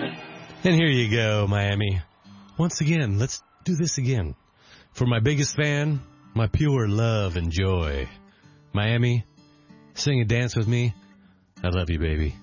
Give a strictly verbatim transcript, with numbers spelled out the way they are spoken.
And here you go, Miami. Once again, let's do this again. For my biggest fan, my pure love and joy. Miami, sing and dance with me. I love you, baby.